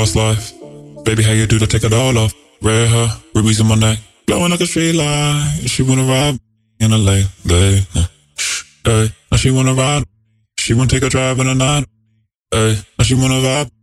Past life. Baby, how you do to take it all off? Red hair, rubies in my neck, glowing like a street light. She wanna ride in a late, day. Hey, now she wanna ride. She wanna take a drive in the night. Hey, now she wanna vibe.